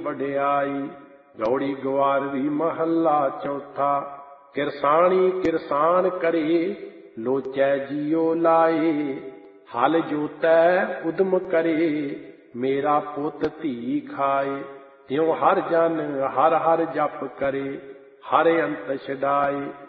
ਵਡਿਆਈ। ਗੌੜੀ ਗਵਾਰਵੀ ਮਹੱਲਾ ਚੌਥਾ। ਕਿਰਸਾਣੀ ਕਿਰਸਾਨ ਕਰੇ, ਲੋਚੈ ਜੀਉ ਲਾਏ। ਹਲ ਜੋਤੈ ਉਦਮ ਕਰੇ, ਮੇਰਾ ਪੁੱਤ ਧੀ ਖਾਏ। ਤਿਉ ਹਰ ਜਨ ਹਰ ਹਰ ਜਪ ਕਰੇ, ਹਰ ਅੰਤ ਛਡਾਏ।